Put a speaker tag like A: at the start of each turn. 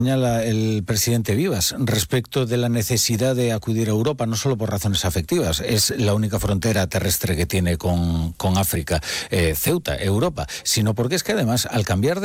A: Señala el presidente Vivas respecto de la necesidad de acudir a Europa, no solo por razones afectivas, es la única frontera terrestre que tiene con África, Ceuta, Europa, sino porque es que además al cambiar